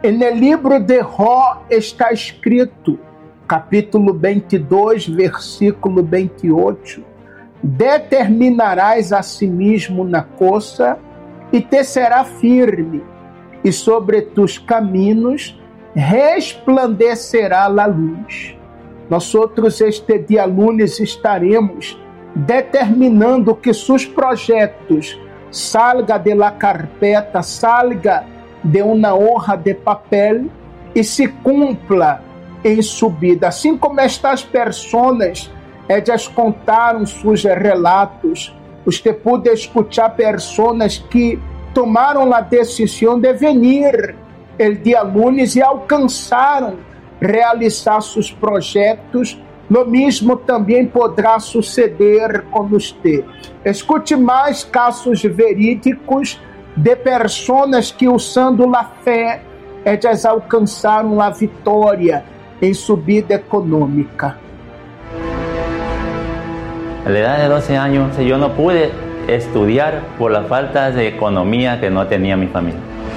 No livro de Jó está escrito, capítulo 22, versículo 28, determinarás a si mesmo na coça e te será firme, e sobre tus caminhos resplandecerá a luz. Nós outros este dia lunes estaremos determinando que seus projetos salga de la carpeta, salga de uma hoja de papel e se cumpla em subida. Assim como estas pessoas elas contaram seus relatos, você pode escutar pessoas que tomaram a decisão de vir el dia lunes e alcançaram realizar seus projetos. Lo mesmo também poderá suceder com você. Escute mais casos verídicos de pessoas que, usando a fé, elas alcançaram a vitória em subida econômica. A la edad de 12 años yo no pude estudiar por la falta de economía que no tenía mi familia.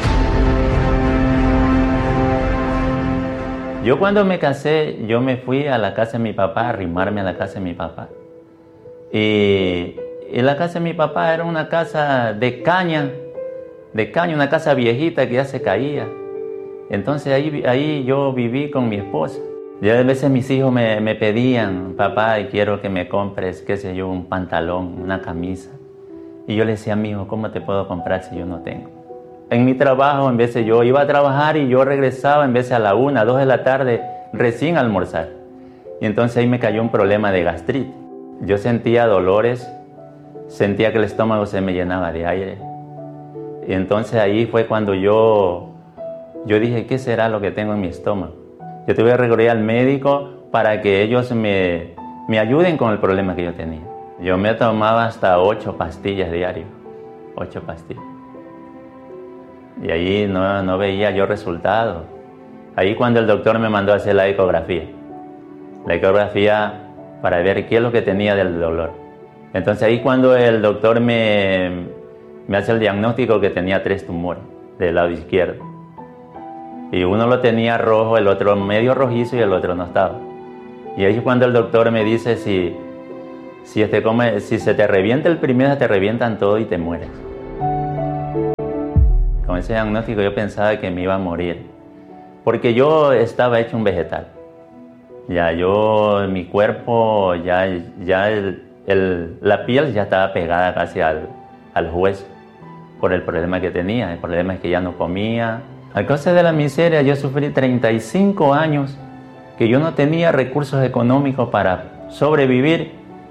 Yo cuando me casé, yo me fui a la casa de mi papá, a arrimarme a la casa de mi papá. Y la casa de mi papá era una casa de caña, una casa viejita que ya se caía. Entonces ahí yo viví con mi esposa. Ya a veces mis hijos me pedían, papá, quiero que me compres, qué sé yo, un pantalón, una camisa. Y yo le decía a mi hijo, ¿cómo te puedo comprar si yo no tengo? En mi trabajo, en vez de yo iba a trabajar y yo regresaba en vez de a la 1, 2 de la tarde, recién a almorzar. Y entonces ahí me cayó un problema de gastritis. Yo sentía dolores, sentía que el estómago se me llenaba de aire. Y entonces ahí fue cuando yo dije, ¿qué será lo que tengo en mi estómago? Yo tuve que recurrir al médico para que ellos me ayuden con el problema que yo tenía. Yo me tomaba hasta 8 pastillas diarias, 8 pastillas. Y ahí no veía yo resultados. Ahí cuando el doctor me mandó a hacer la ecografía para ver qué es lo que tenía del dolor. Entonces ahí cuando el doctor me hace el diagnóstico que tenía 3 tumores del lado izquierdo. Y uno lo tenía rojo, el otro medio rojizo y el otro no estaba. Y ahí cuando el doctor me dice si se te revienta el primero, te revientan todo y te mueres. Con ese diagnóstico yo pensaba que me iba a morir, porque yo estaba hecho un vegetal. Mi cuerpo, la piel ya estaba pegada casi al hueso por el problema que tenía. El problema es que ya no comía. A causa de la miseria yo sufrí 35 años que yo no tenía recursos económicos para sobrevivir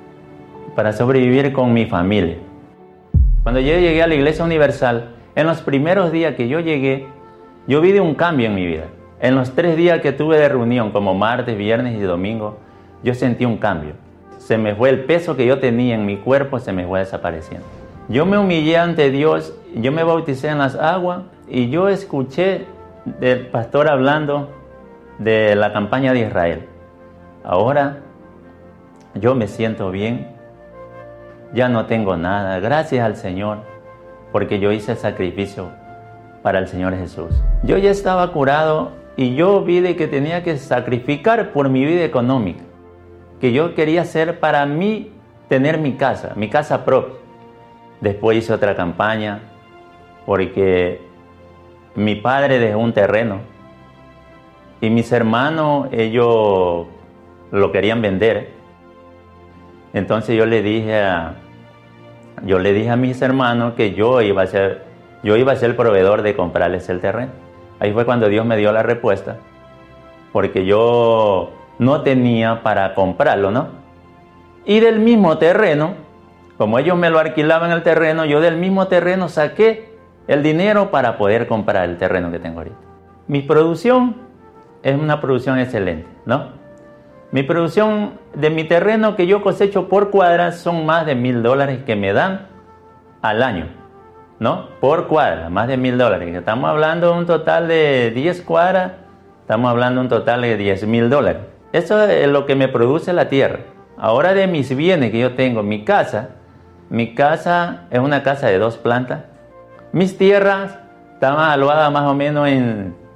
con mi familia. Cuando yo llegué a la Iglesia Universal, en los primeros días que yo llegué, yo vi de un cambio en mi vida. En los 3 días que tuve de reunión, como martes, viernes y domingo, yo sentí un cambio. Se me fue el peso que yo tenía en mi cuerpo, se me fue desapareciendo. Yo me humillé ante Dios, yo me bauticé en las aguas y yo escuché del pastor hablando de la campaña de Israel. Ahora yo me siento bien, ya no tengo nada, gracias al Señor, porque yo hice el sacrificio para el Señor Jesús. Yo ya estaba curado y yo vi de que tenía que sacrificar por mi vida económica, que yo quería hacer para mí, tener mi casa propia. Después hice otra campaña porque mi padre dejó un terreno y mis hermanos, ellos lo querían vender. Entonces yo le dije a mis hermanos que yo iba a ser el proveedor de comprarles el terreno. Ahí fue cuando Dios me dio la respuesta, porque yo no tenía para comprarlo, ¿no? Y del mismo terreno, como ellos me lo alquilaban el terreno, yo del mismo terreno saqué el dinero para poder comprar el terreno que tengo ahorita. Mi producción es una producción excelente, ¿no? Mi producción de mi terreno que yo cosecho por cuadra son más de $1,000 que me dan al año, ¿no? Por cuadra, más de $1,000. Estamos hablando de un total de 10 cuadras, estamos hablando de un total de $10,000. Eso es lo que me produce la tierra. Ahora de mis bienes que yo tengo, mi casa es una casa de 2 plantas. Mis tierras estaban evaluadas más o menos en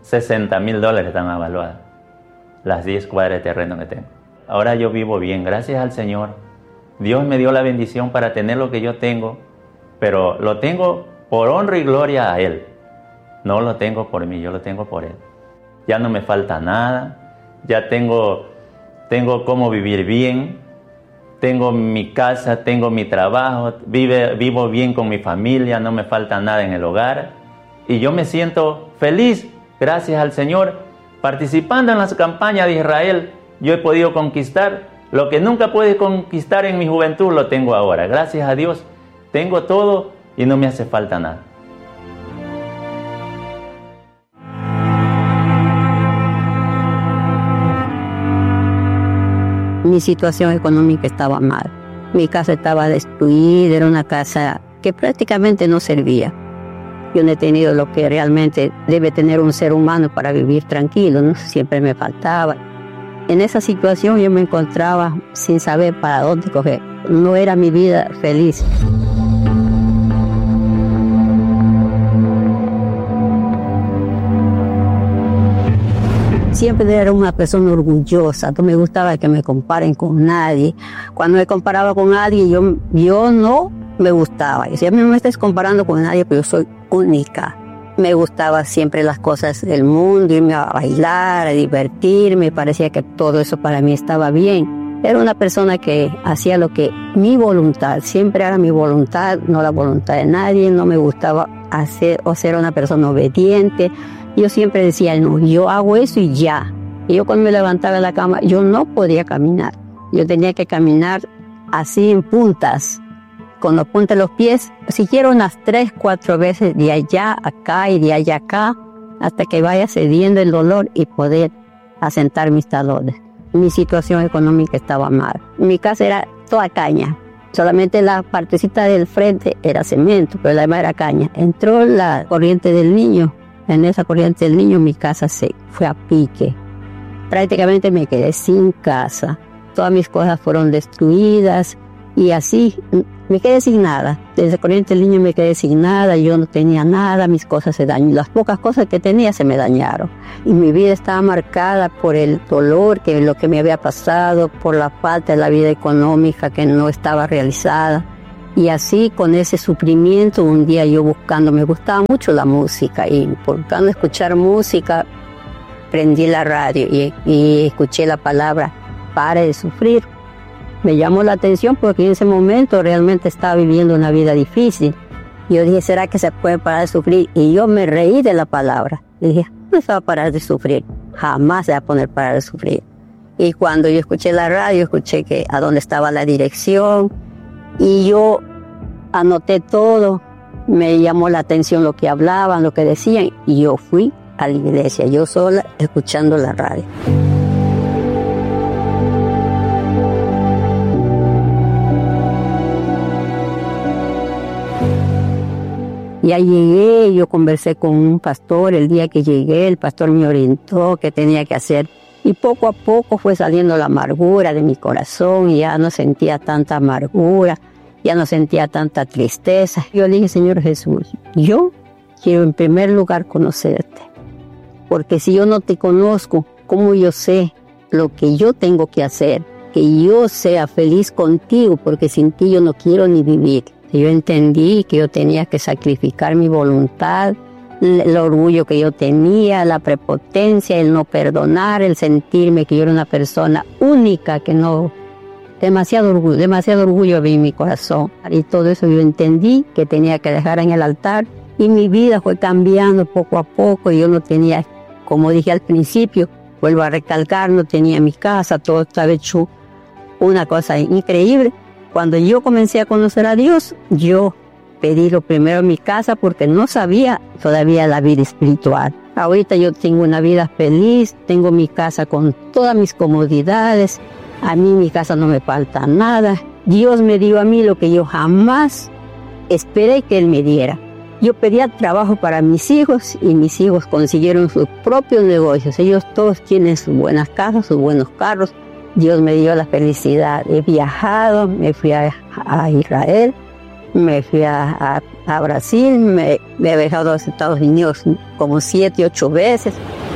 $60,000 están avaluadas las 10 cuadras de terreno que tengo. Ahora yo vivo bien, gracias al Señor. Dios me dio la bendición para tener lo que yo tengo, pero lo tengo por honra y gloria a Él. No lo tengo por mí, yo lo tengo por Él. Ya no me falta nada, ya tengo cómo vivir bien, tengo mi casa, tengo mi trabajo, vivo bien con mi familia, no me falta nada en el hogar. Y yo me siento feliz, gracias al Señor. Participando en las campañas de Israel, yo he podido conquistar lo que nunca pude conquistar en mi juventud, lo tengo ahora. Gracias a Dios, tengo todo y no me hace falta nada. Mi situación económica estaba mal. Mi casa estaba destruida, era una casa que prácticamente no servía. Yo no he tenido lo que realmente debe tener un ser humano para vivir tranquilo, ¿no? Siempre me faltaba. En esa situación yo me encontraba sin saber para dónde coger. No era mi vida feliz. Siempre era una persona orgullosa, no me gustaba que me comparen con nadie. Cuando me comparaba con nadie, yo no me gustaba. Y si a mí no me estés comparando con nadie, pues yo soy única. Me gustaba siempre las cosas del mundo, irme a bailar, a divertirme, parecía que todo eso para mí estaba bien. Era una persona que hacía lo que mi voluntad, siempre era mi voluntad, no la voluntad de nadie, no me gustaba hacer o ser una persona obediente. Yo siempre decía, no, yo hago eso y ya. Y yo cuando me levantaba de la cama, yo no podía caminar. Yo tenía que caminar así en puntas, con los puntas de los pies, siquiera unas 3, 4 veces de allá acá y de allá acá, hasta que vaya cediendo el dolor y poder asentar mis talones. Mi situación económica estaba mal. Mi casa era toda caña. Solamente la partecita del frente era cemento, pero la demás era caña. Entró la corriente del Niño. En esa corriente del Niño mi casa se fue a pique. Prácticamente me quedé sin casa. Todas mis cosas fueron destruidas y así me quedé sin nada. Desde la corriente del Niño me quedé sin nada, yo no tenía nada, mis cosas se dañaron. Las pocas cosas que tenía se me dañaron. Y mi vida estaba marcada por el dolor, que lo que me había pasado, por la falta de la vida económica que no estaba realizada. Y así, con ese sufrimiento, un día yo buscando, me gustaba mucho la música, y buscando escuchar música, prendí la radio y escuché la palabra, pare de sufrir. Me llamó la atención porque en ese momento realmente estaba viviendo una vida difícil. Yo dije, ¿será que se puede parar de sufrir? Y yo me reí de la palabra. Le dije, no se va a parar de sufrir, jamás se va a poner parar de sufrir. Y cuando yo escuché la radio, escuché que a dónde estaba la dirección, y yo anoté todo, me llamó la atención lo que hablaban, lo que decían, y yo fui a la iglesia, yo sola, escuchando la radio. Ya llegué, yo conversé con un pastor, el día que llegué, el pastor me orientó qué tenía que hacer. Y poco a poco fue saliendo la amargura de mi corazón, y ya no sentía tanta amargura, ya no sentía tanta tristeza. Yo le dije, Señor Jesús, yo quiero en primer lugar conocerte, porque si yo no te conozco, ¿cómo yo sé lo que yo tengo que hacer? Que yo sea feliz contigo, porque sin ti yo no quiero ni vivir. Yo entendí que yo tenía que sacrificar mi voluntad, el orgullo que yo tenía, la prepotencia, el no perdonar, el sentirme que yo era una persona única, que no... demasiado orgullo había en mi corazón. Y todo eso yo entendí que tenía que dejar en el altar, y mi vida fue cambiando poco a poco. Yo no tenía, como dije al principio, vuelvo a recalcar, no tenía mi casa, todo estaba hecho una cosa increíble. Cuando yo comencé a conocer a Dios, yo pedí lo primero en mi casa porque no sabía todavía la vida espiritual. Ahorita yo tengo una vida feliz, tengo mi casa con todas mis comodidades, a mí mi casa no me falta nada. Dios me dio a mí lo que yo jamás esperé que Él me diera. Yo pedía trabajo para mis hijos y mis hijos consiguieron sus propios negocios. Ellos todos tienen sus buenas casas, sus buenos carros. Dios me dio la felicidad. He viajado, me fui a Israel me fui a Brasil, me he viajado a los Estados Unidos como 7, 8 veces.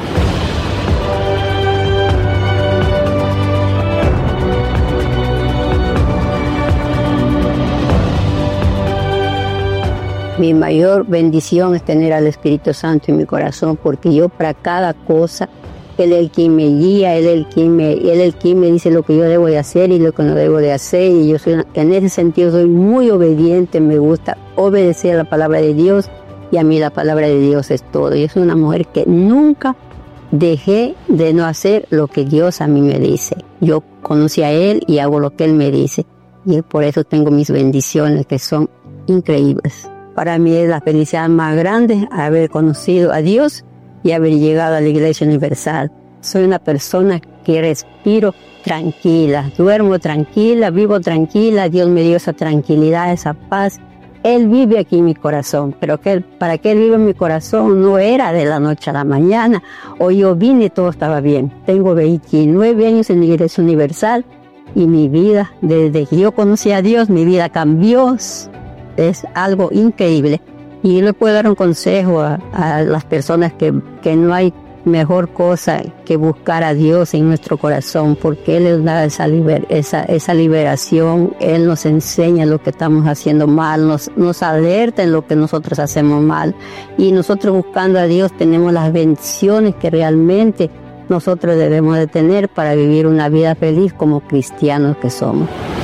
Mi mayor bendición es tener al Espíritu Santo en mi corazón, porque yo para cada cosa, Él es el quien me guía, Él es el quien me dice lo que yo debo de hacer y lo que no debo de hacer. Y yo en ese sentido soy muy obediente, me gusta obedecer a la palabra de Dios, y a mí la palabra de Dios es todo. Yo soy una mujer que nunca dejé de no hacer lo que Dios a mí me dice. Yo conocí a Él y hago lo que Él me dice. Y por eso tengo mis bendiciones que son increíbles. Para mí es la felicidad más grande haber conocido a Dios y haber llegado a la Iglesia Universal. Soy una persona que respiro tranquila, duermo tranquila, vivo tranquila. Dios me dio esa tranquilidad, esa paz. Él vive aquí en mi corazón, pero para que Él viva en mi corazón no era de la noche a la mañana. Hoy yo vine y todo estaba bien. Tengo 29 años en la Iglesia Universal y mi vida, desde que yo conocí a Dios, mi vida cambió. Es algo increíble. Y yo le puedo dar un consejo a las personas que no hay mejor cosa que buscar a Dios en nuestro corazón, porque Él nos da esa liberación. Él nos enseña lo que estamos haciendo mal, nos alerta en lo que nosotros hacemos mal. Y nosotros buscando a Dios tenemos las bendiciones que realmente nosotros debemos de tener para vivir una vida feliz como cristianos que somos.